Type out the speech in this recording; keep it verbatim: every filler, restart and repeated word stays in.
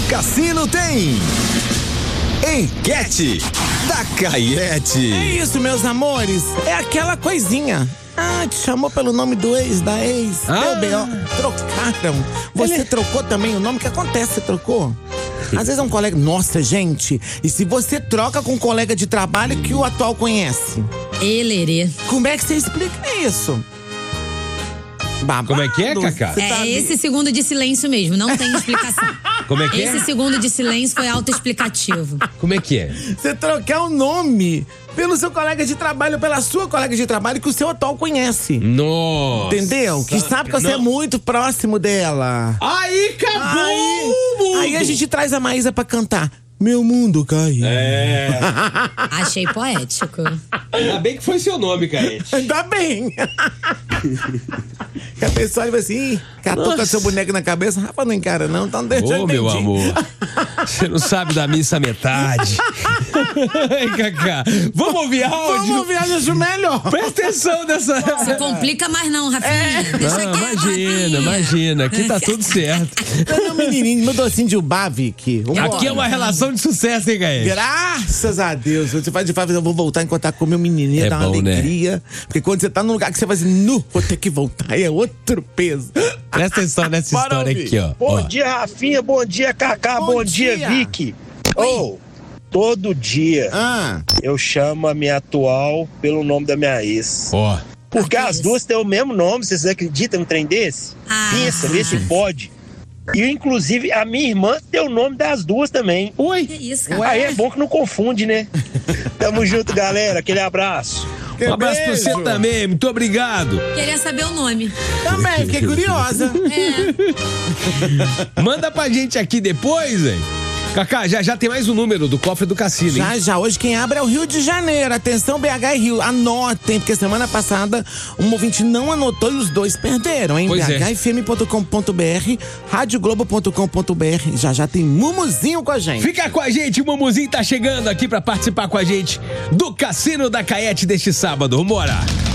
cassino tem enquete da Caiete. É isso, meus amores. É aquela coisinha. Ah, te chamou pelo nome do ex, da ex. Ah. Deu B O. Trocaram. Você Ele... trocou também o nome? O que acontece? Você trocou? Às vezes é um colega... Nossa, gente. E se você troca com um colega de trabalho que o atual conhece? Elerê. Como é que você explica isso? Babado. Como é que é, Cacá? É tá esse segundo de silêncio mesmo, não tem explicação. Como é que é? Esse segundo de silêncio foi autoexplicativo. Como é que é? Você trocar o nome pelo seu colega de trabalho, pela sua colega de trabalho que o seu atual conhece. Nossa. Entendeu? Que sabe que você Não. é muito próximo dela. Aí acabou Aí, o mundo. aí a gente traz a Maísa pra cantar. Meu mundo caiu. É. Achei poético. Ainda bem que foi seu nome, Caete. Ainda bem. Que a pessoa vai assim, catou com seu boneco na cabeça. Rafa, não encara não, então deixa eu Ô, meu amor. Você não sabe da missa metade. Ei, Cacá. Vamos ouvir áudio? Vamos ouvir áudio melhor. Presta atenção nessa... Se complica mais não, Rafinha. Deixa Não, quieto, imagina, Rafinha. imagina. Aqui tá tudo certo. Meu menininho, meu docinho de ubá, Vicky. Aqui é uma relação de sucesso, hein, Caete? Graças a Deus. Você faz de fato, eu vou voltar a encontrar com o meu menininho, É dar uma bom, né? alegria. Porque quando você tá num lugar que você vai assim, nu, vou ter que voltar. É outro peso. Presta atenção nessa Bora história ouvir. aqui, ó. Bom ó. dia, Rafinha. Bom dia, Cacá. Bom Bom, dia, dia. Vicky. Oh, todo dia Ah, eu chamo a minha atual pelo nome da minha ex. Ó. Porque Ah, que as isso? duas têm o mesmo nome. Vocês acreditam num trem desse? Ah. Pensa, vê se pode. E, inclusive, a minha irmã tem o nome das duas também. Oi. Que isso, cara? Aí é bom que não confunde, né? Tamo junto, galera. Aquele abraço. que Um abraço pra beijo. você também, muito obrigado. Queria saber o nome. Também, fiquei curiosa. É. Manda pra gente aqui depois, hein? Cacá, já já tem mais um número do cofre do cassino, hein? Já, já, hoje quem abre é o Rio de Janeiro. Atenção, B H e Rio. Anotem, porque semana passada um ouvinte não anotou e os dois perderam, hein? Pois é. B H F M ponto com ponto B R, rádio globo ponto com ponto B R. Já, já tem Mumuzinho com a gente. Fica com a gente, o Mumuzinho tá chegando aqui pra participar com a gente do Cassino da Caiete deste sábado. Vambora!